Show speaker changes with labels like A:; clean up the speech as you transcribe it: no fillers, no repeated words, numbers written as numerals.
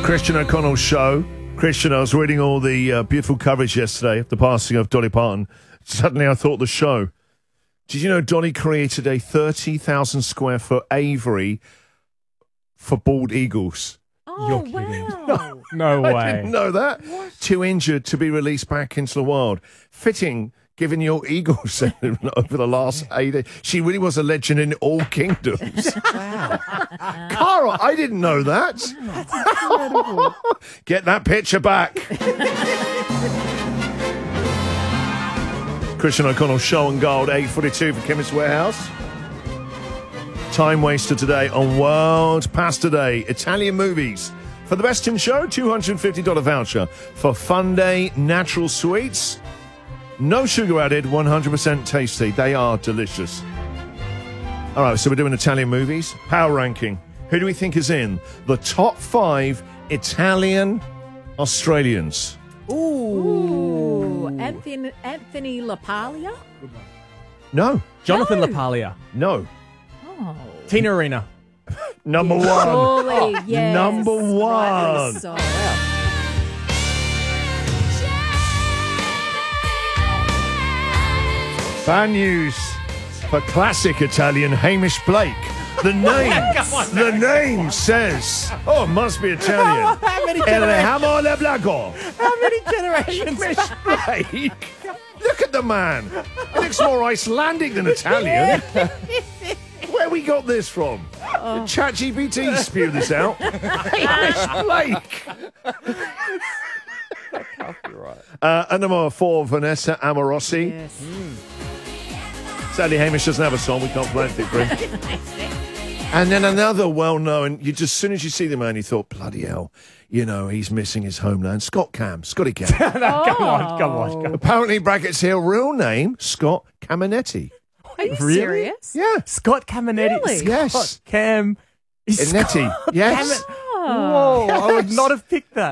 A: Christian O'Connell's show. Christian, I was reading all the beautiful coverage yesterday of the passing of Dolly Parton. Suddenly I thought the show. Did you know Dolly created a 30,000 square foot aviary for bald eagles?
B: Oh,
C: You're kidding.
B: wow.
C: No way.
A: I didn't know that.
B: What?
A: Too injured to be released back into the wild. Fitting, given your Eagles over the last 8 days. She really was a legend in all kingdoms.
B: Wow.
A: Carl, I didn't know that. Get that picture back. Christian O'Connell, Show and Gold, 8:42 for Chemist Warehouse. Time waster today on World Pasta Day. Italian movies. For the best in show, $250 voucher. For Fun Day, natural sweets. No sugar added, 100% tasty. They are delicious. All right, so we're doing Italian movies. Power ranking. Who do we think is in the top 5 Italian Australians?
B: Ooh. Anthony LaPaglia?
A: No.
C: Jonathan
B: No.
C: LaPaglia.
A: No.
B: Oh.
C: Tina Arena.
A: Number one.
B: Surely, yes.
A: Number one.
B: So well.
A: Bad news for classic Italian Hamish Blake. The name says, oh, it must be Italian.
C: How many
A: El
C: generations?
A: Hamo le Blago.
C: How many generations?
A: Hamish Blake. Look at the man. He looks more Icelandic than Italian. Where we got this from? ChatGPT spewed this out. Hamish Blake. And number 4, Vanessa Amorosi.
B: Yes.
A: Sadly, Hamish doesn't have a song. We can't play anything for him. And then another well-known, you just, as soon as you see the man, you thought, bloody hell, you know, he's missing his homeland. Scotty Cam.
C: Come on.
A: Apparently, brackets here, real name, Scott Caminetti.
B: Are you
C: Really?
B: serious?
A: Yeah.
C: Scott Caminetti.
B: Really?
A: Yes.
C: Scott Cam.
A: Netti. Yes.
B: Oh.
C: Whoa, I would not have picked that.